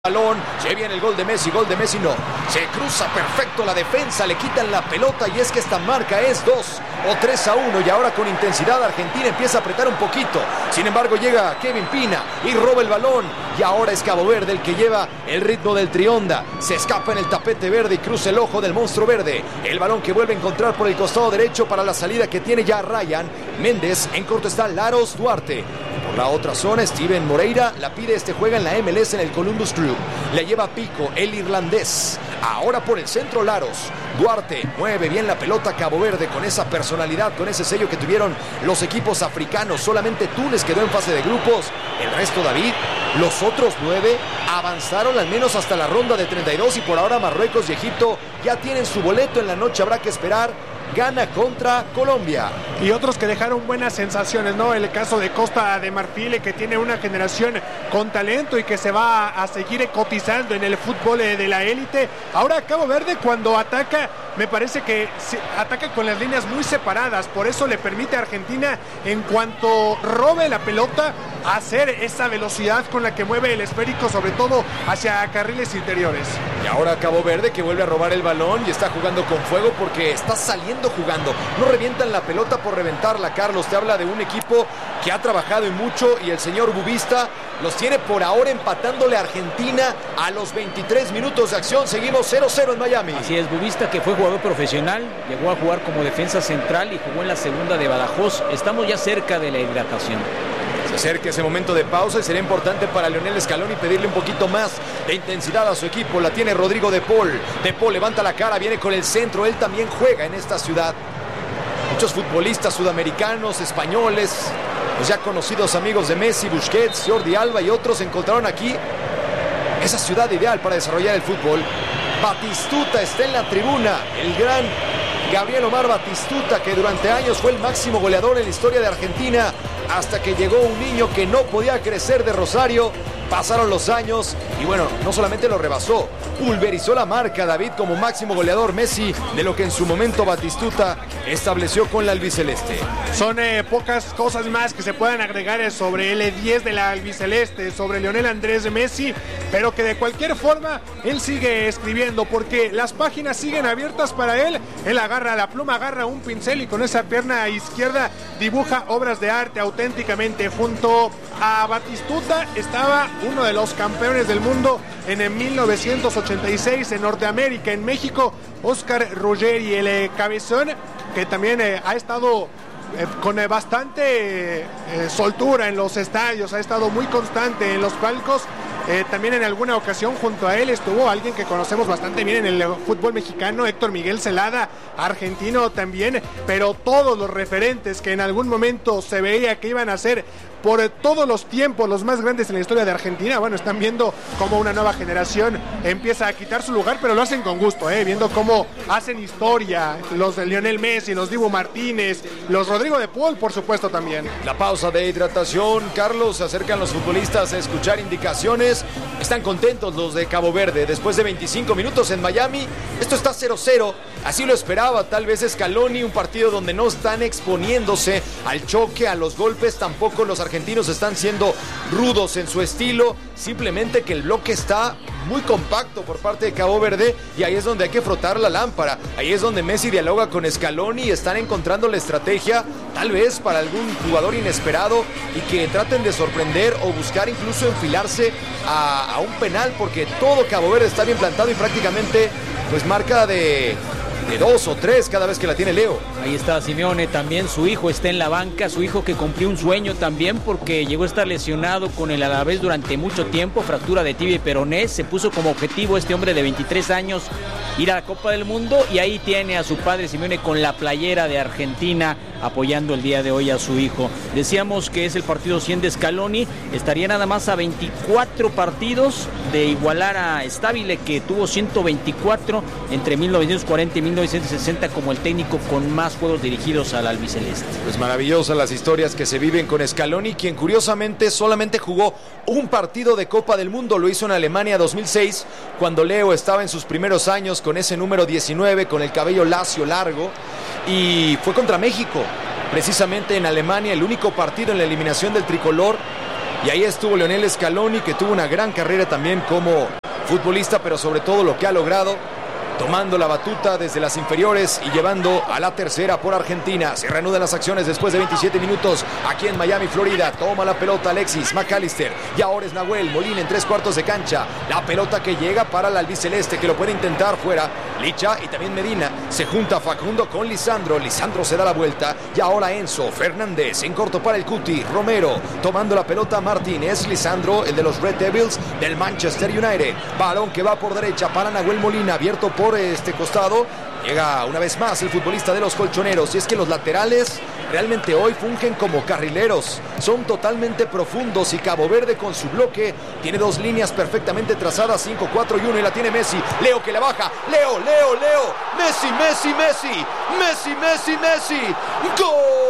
Balón, se viene el gol de Messi no, se cruza perfecto la defensa, le quitan la pelota y es que esta marca es 2 o 3-1 y ahora con intensidad Argentina empieza a apretar un poquito, sin embargo llega Kevin Pina y roba el balón y ahora es Cabo Verde el que lleva el ritmo del Trionda, se escapa en el tapete verde y cruza el ojo del monstruo verde, el balón que vuelve a encontrar por el costado derecho para la salida que tiene ya Ryan Méndez, en corto está Laros Duarte. Por la otra zona, Steven Moreira la pide, juega en la MLS en el Columbus Crew. Le lleva Pico, el irlandés. Ahora por el centro Laros. Duarte mueve bien la pelota Cabo Verde con esa personalidad, con ese sello que tuvieron los equipos africanos. Solamente Túnez quedó en fase de grupos. El resto, David, los otros 9 avanzaron al menos hasta la ronda de 32 y por ahora Marruecos y Egipto ya tienen su boleto. En la noche habrá que esperar. Gana contra Colombia. Y otros que dejaron buenas sensaciones, ¿no? El caso de Costa de Marfil, que tiene una generación con talento y que se va a seguir cotizando en el fútbol de la élite. Ahora Cabo Verde cuando ataca, me parece que ataca con las líneas muy separadas, por eso le permite a Argentina, en cuanto robe la pelota, hacer esa velocidad con la que mueve el esférico, sobre todo hacia carriles interiores. Y ahora Cabo Verde que vuelve a robar el balón y está jugando con fuego porque está saliendo jugando. No revientan la pelota por reventarla, Carlos. Te habla de un equipo que ha trabajado y mucho y el señor Bubista los tiene por ahora empatándole a Argentina a los 23 minutos de acción. Seguimos 0-0 en Miami. Así es, Bubista, que fue jugador profesional, llegó a jugar como defensa central y jugó en la segunda de Badajoz. Estamos ya cerca de la hidratación. Se acerca ese momento de pausa y será importante para Lionel Scaloni pedirle un poquito más de intensidad a su equipo. La tiene Rodrigo de Paul. De Paul levanta la cara, viene con el centro. Él también juega en esta ciudad. Muchos futbolistas sudamericanos, españoles, los ya conocidos amigos de Messi, Busquets, Jordi Alba y otros encontraron aquí esa ciudad ideal para desarrollar el fútbol. Batistuta está en la tribuna, el gran Gabriel Omar Batistuta, que durante años fue el máximo goleador en la historia de Argentina, hasta que llegó un niño que no podía crecer de Rosario. Pasaron los años y bueno, no solamente lo rebasó, pulverizó la marca, David, como máximo goleador Messi, de lo que en su momento Batistuta estableció con la albiceleste. Son pocas cosas más que se puedan agregar sobre el 10 de la albiceleste, sobre Lionel Andrés Messi, pero que de cualquier forma él sigue escribiendo porque las páginas siguen abiertas para él. Él agarra la pluma, agarra un pincel y con esa pierna izquierda dibuja obras de arte auténticamente. Junto a Batistuta estaba uno de los campeones del mundo en el 1986 en Norteamérica, en México, Oscar Ruggeri, el cabezón, que también ha estado con bastante soltura en los estadios, ha estado muy constante en los palcos. También en alguna ocasión junto a él estuvo alguien que conocemos bastante bien en el fútbol mexicano, Héctor Miguel Celada, argentino también, pero todos los referentes que en algún momento se veía que iban a ser por todos los tiempos los más grandes en la historia de Argentina, bueno, están viendo cómo una nueva generación empieza a quitar su lugar, pero lo hacen con gusto, viendo cómo hacen historia los de Lionel Messi, los Dibu Martínez, los Rodrigo de Paul, por supuesto también. La pausa de hidratación, Carlos, se acercan los futbolistas a escuchar indicaciones, están contentos los de Cabo Verde, después de 25 minutos en Miami, esto está 0-0, así lo esperaba tal vez Scaloni, un partido donde no están exponiéndose al choque, a los golpes, tampoco los argentinos están siendo rudos en su estilo, simplemente que el bloque está muy compacto por parte de Cabo Verde y ahí es donde hay que frotar la lámpara, ahí es donde Messi dialoga con Scaloni y están encontrando la estrategia tal vez para algún jugador inesperado y que traten de sorprender o buscar incluso enfilarse a un penal, porque todo Cabo Verde está bien plantado y prácticamente pues marca de 2 o 3 cada vez que la tiene Leo. Ahí está Simeone también, su hijo está en la banca, su hijo que cumplió un sueño también porque llegó a estar lesionado con el Alavés durante mucho tiempo, fractura de tibia y peroné, se puso como objetivo este hombre de 23 años ir a la Copa del Mundo y ahí tiene a su padre Simeone con la playera de Argentina apoyando el día de hoy a su hijo. Decíamos que es el partido 100 de Scaloni, estaría nada más a 24 partidos de igualar a Stabile, que tuvo 124 entre 1940 y 1960 como el técnico con más juegos dirigidos al albiceleste. Pues maravillosas las historias que se viven con Scaloni, quien curiosamente solamente jugó un partido de Copa del Mundo, lo hizo en Alemania 2006, cuando Leo estaba en sus primeros años con ese número 19, con el cabello lacio largo, y fue contra México, precisamente en Alemania, el único partido en la eliminación del tricolor Y ahí estuvo Lionel Scaloni, que tuvo una gran carrera también como futbolista, pero sobre todo lo que ha logrado, tomando la batuta desde las inferiores y llevando a la tercera por Argentina. Se reanudan las acciones después de 27 minutos aquí en Miami, Florida. Toma la pelota Alexis McAllister y ahora es Nahuel Molina en 3/4 de cancha. La pelota que llega para la albiceleste, que lo puede intentar fuera. Licha y también Medina. Se junta Facundo con Lisandro. Lisandro se da la vuelta y ahora Enzo Fernández en corto para el Cuti. Romero tomando la pelota. Martínez. Lisandro, el de los Red Devils del Manchester United. Balón que va por derecha para Nahuel Molina, abierto por este costado. Llega una vez más el futbolista de los colchoneros. Y es que los laterales realmente hoy fungen como carrileros. Son totalmente profundos y Cabo Verde con su bloque tiene dos líneas perfectamente trazadas, 5, 4 y 1, y la tiene Messi. Leo que la baja. Leo. Messi. ¡Gol!